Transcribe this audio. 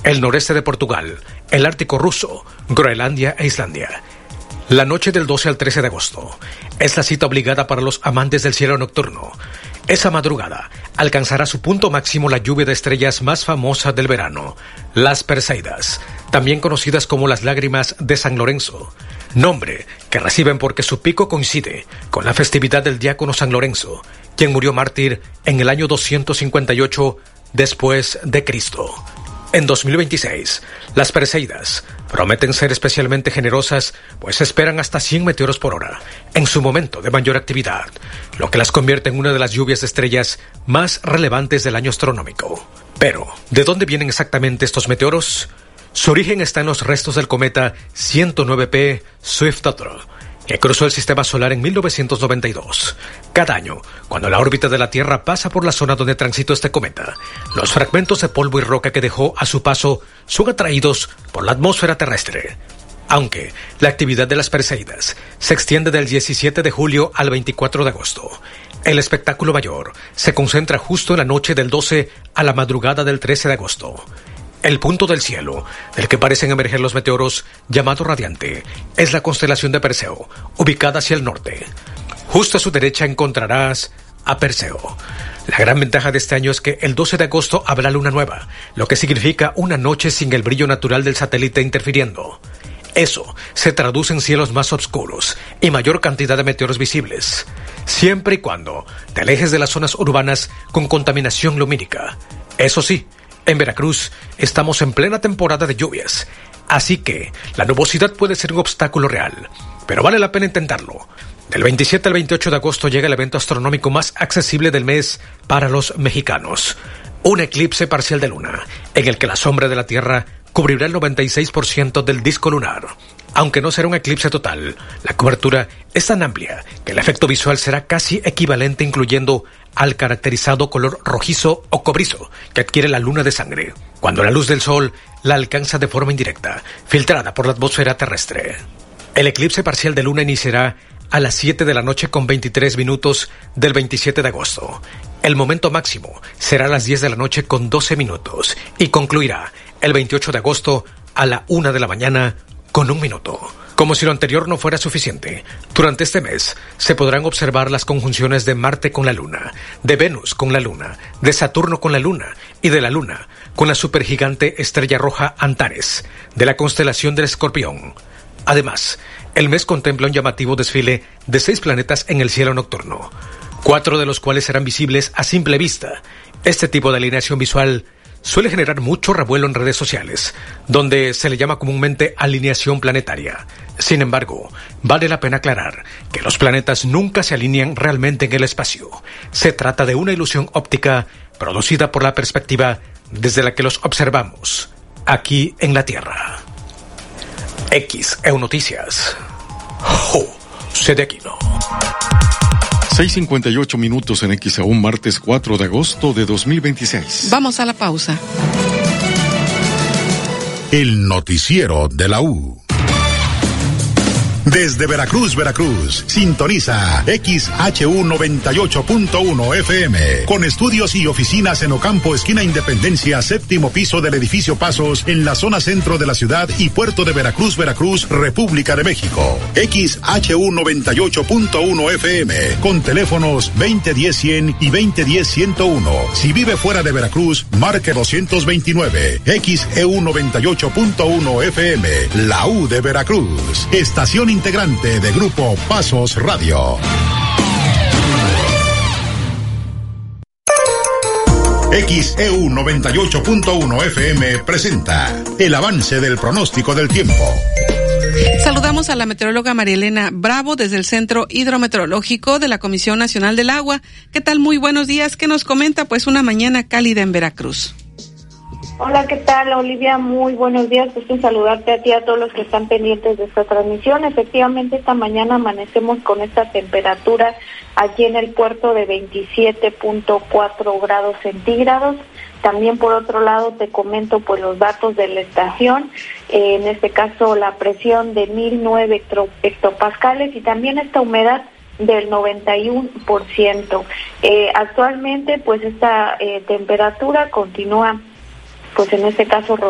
el noreste de Portugal, el Ártico ruso, Groenlandia e Islandia. La noche del 12 al 13 de agosto es la cita obligada para los amantes del cielo nocturno. Esa madrugada alcanzará su punto máximo la lluvia de estrellas más famosa del verano, las Perseidas, también conocidas como las lágrimas de San Lorenzo, nombre que reciben porque su pico coincide con la festividad del diácono San Lorenzo, quien murió mártir en el año 258 después de Cristo. En 2026, las Perseidas prometen ser especialmente generosas, pues esperan hasta 100 meteoros por hora en su momento de mayor actividad, lo que las convierte en una de las lluvias de estrellas más relevantes del año astronómico. Pero, ¿de dónde vienen exactamente estos meteoros? Su origen está en los restos del cometa 109P Swift-Tuttle, que cruzó el sistema solar en 1992. Cada año, cuando la órbita de la Tierra pasa por la zona donde transitó este cometa, los fragmentos de polvo y roca que dejó a su paso son atraídos por la atmósfera terrestre. Aunque la actividad de las Perseidas se extiende del 17 de julio al 24 de agosto, el espectáculo mayor se concentra justo en la noche del 12 a la madrugada del 13 de agosto. El punto del cielo del que parecen emerger los meteoros, llamado radiante, es la constelación de Perseo, ubicada hacia el norte. Justo a su derecha encontrarás a Perseo. La gran ventaja de este año es que el 12 de agosto habrá luna nueva, lo que significa una noche sin el brillo natural del satélite interfiriendo. Eso se traduce en cielos más oscuros y mayor cantidad de meteoros visibles, siempre y cuando te alejes de las zonas urbanas con contaminación lumínica. Eso sí, en Veracruz estamos en plena temporada de lluvias, así que la nubosidad puede ser un obstáculo real, pero vale la pena intentarlo. Del 27 al 28 de agosto llega el evento astronómico más accesible del mes para los mexicanos, un eclipse parcial de luna, en el que la sombra de la Tierra cubrirá el 96% del disco lunar. Aunque no será un eclipse total, la cobertura es tan amplia que el efecto visual será casi equivalente, incluyendo al caracterizado color rojizo o cobrizo que adquiere la luna de sangre, cuando la luz del sol la alcanza de forma indirecta, filtrada por la atmósfera terrestre. El eclipse parcial de luna iniciará a las 7 de la noche con 23 minutos del 27 de agosto. El momento máximo será a las 10 de la noche con 12 minutos y concluirá el 28 de agosto a la 1 de la mañana con 1 minuto. Como si lo anterior no fuera suficiente, durante este mes se podrán observar las conjunciones de Marte con la Luna, de Venus con la Luna, de Saturno con la Luna y de la Luna con la supergigante estrella roja Antares, de la constelación del Escorpión. Además, el mes contempla un llamativo desfile de 6 planetas en el cielo nocturno, 4 de los cuales serán visibles a simple vista. Este tipo de alineación visual suele generar mucho revuelo en redes sociales, donde se le llama comúnmente alineación planetaria. Sin embargo, vale la pena aclarar que los planetas nunca se alinean realmente en el espacio. Se trata de una ilusión óptica producida por la perspectiva desde la que los observamos, aquí en la Tierra. XEU Noticias. Sede Aquino. 6:58 minutos en XEU, martes 4 de agosto de 2026. Vamos a la pausa. El noticiero de la U. Desde Veracruz, sintoniza XHU 98.1 FM, con estudios y oficinas en Ocampo, esquina Independencia, séptimo piso del edificio Pasos, en la zona centro de la ciudad y puerto de Veracruz, República de México. XHU 98.1 FM, con teléfonos 2010-100 y 2010-101. Si vive fuera de Veracruz, marque 229. XEU 98.1 FM, la U de Veracruz. Estación integrante de Grupo Pasos Radio. XEU 98.1 FM presenta el avance del pronóstico del tiempo. Saludamos a la meteoróloga María Elena Bravo desde el Centro Hidrometeorológico de la Comisión Nacional del Agua. ¿Qué tal? Muy buenos días. ¿Qué nos comenta? Pues una mañana cálida en Veracruz. Hola, ¿qué tal, Olivia? Muy buenos días. Pues un saludarte a ti, a todos los que están pendientes de esta transmisión. Efectivamente, esta mañana amanecemos con esta temperatura aquí en el puerto de 27.4 grados centígrados. También, por otro lado, te comento pues los datos de la estación. En este caso, la presión de 1009 hectopascales y también esta humedad del 91%. Actualmente, pues esta temperatura continúa, pues en este caso